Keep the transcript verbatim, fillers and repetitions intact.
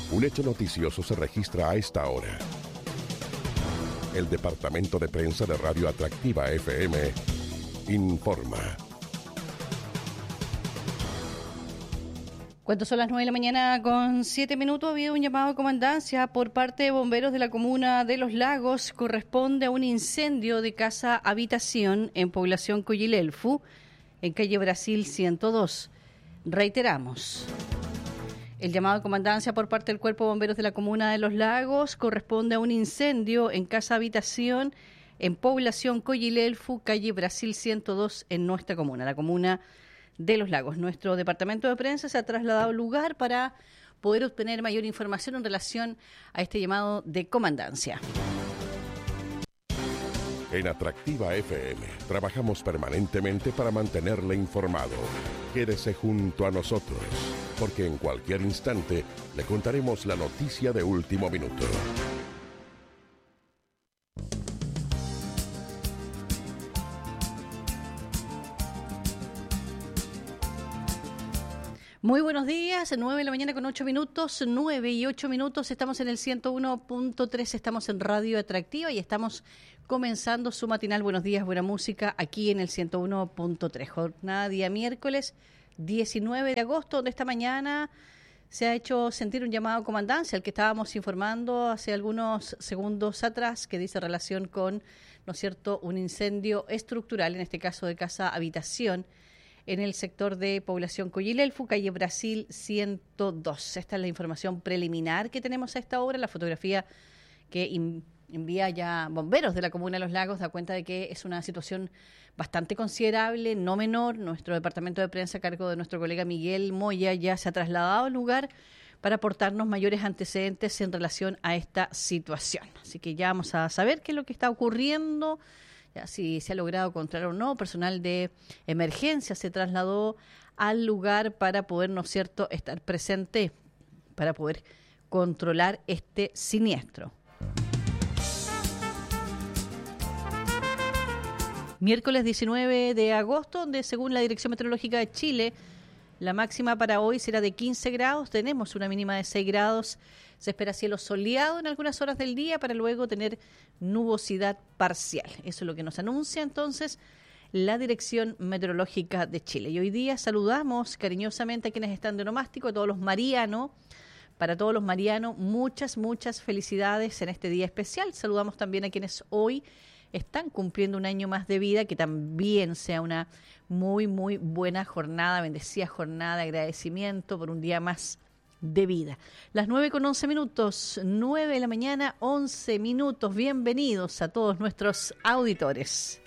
Un hecho noticioso se registra a esta hora. El Departamento de Prensa de Radio Atractiva F M informa. Cuando son las nueve de la mañana con siete minutos, ha habido un llamado a comandancia por parte de bomberos de la comuna de Los Lagos. Corresponde a un incendio de casa habitación en población Coyilelfu, en calle Brasil ciento dos. Reiteramos. El llamado a comandancia por parte del Cuerpo de Bomberos de la comuna de Los Lagos corresponde a un incendio en casa habitación en población Coyilelfu, calle Brasil ciento dos, en nuestra comuna, la comuna de Los Lagos. Nuestro departamento de prensa se ha trasladado al lugar para poder obtener mayor información en relación a este llamado de comandancia. En Atractiva F M trabajamos permanentemente para mantenerle informado. Quédese junto a nosotros, porque en cualquier instante le contaremos la noticia de último minuto. Muy buenos días, nueve de la mañana con ocho minutos, nueve y ocho minutos, estamos en el ciento uno punto tres, estamos en Radio Atractiva y estamos comenzando su matinal Buenos Días, Buena Música aquí en el ciento uno punto tres. Jornada día miércoles diecinueve de agosto, donde esta mañana se ha hecho sentir un llamado a comandancia, al que estábamos informando hace algunos segundos atrás, que dice relación con, ¿no es cierto?, un incendio estructural, en este caso de casa habitación, en el sector de población Coyilelfu, calle Brasil ciento dos. Esta es la información preliminar que tenemos a esta hora. La fotografía que envía ya bomberos de la comuna de Los Lagos da cuenta de que es una situación bastante considerable, no menor. Nuestro departamento de prensa, a cargo de nuestro colega Miguel Moya, ya se ha trasladado al lugar para aportarnos mayores antecedentes en relación a esta situación. Así que ya vamos a saber qué es lo que está ocurriendo, si se ha logrado controlar o no. Personal de emergencia se trasladó al lugar para poder, ¿no es cierto?, estar presente para poder controlar este siniestro. Miércoles diecinueve de agosto, donde según la Dirección Meteorológica de Chile, la máxima para hoy será de quince grados, tenemos una mínima de seis grados, se espera cielo soleado en algunas horas del día para luego tener nubosidad parcial. Eso es lo que nos anuncia entonces la Dirección Meteorológica de Chile. Y hoy día saludamos cariñosamente a quienes están de onomástico, a todos los marianos. Para todos los marianos, muchas, muchas felicidades en este día especial. Saludamos también a quienes hoy están cumpliendo un año más de vida, que también sea una muy, muy buena jornada, bendecida jornada, agradecimiento por un día más de vida. Las nueve con once minutos, nueve de la mañana, once minutos. Bienvenidos a todos nuestros auditores.